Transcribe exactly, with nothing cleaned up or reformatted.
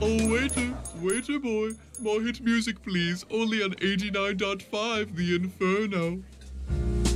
Oh, waiter, waiter boy, more hit music please, only on eighty-nine point five The Inferno.